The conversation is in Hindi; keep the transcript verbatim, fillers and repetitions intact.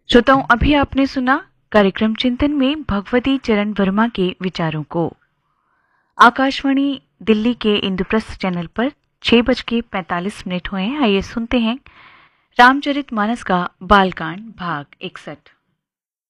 श्रोताओं, अभी आपने सुना कार्यक्रम चिंतन में भगवती चरण वर्मा के विचारों को। आकाशवाणी दिल्ली के इंद्रप्रस्थ चैनल पर छह बज के पैंतालीस मिनट हुए हैं। आइए सुनते हैं रामचरितमानस का बालकांड भाग इकसठ।